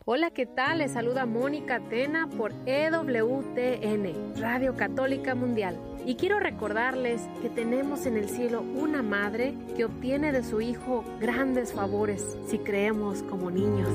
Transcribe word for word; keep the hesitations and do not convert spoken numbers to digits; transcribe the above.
Hola, ¿qué tal? Les saluda Mónica Tena por E W T N, Radio Católica Mundial. Y quiero recordarles que tenemos en el cielo una madre que obtiene de su Hijo grandes favores si creemos como niños.